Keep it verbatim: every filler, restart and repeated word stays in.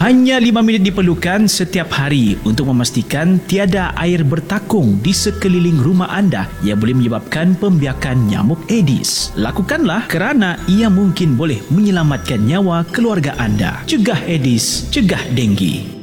Hanya lima minit diperlukan setiap hari untuk memastikan tiada air bertakung di sekeliling rumah anda yang boleh menyebabkan pembiakan nyamuk Aedes. Lakukanlah kerana ia mungkin boleh menyelamatkan nyawa keluarga anda. Cegah Aedes, cegah denggi.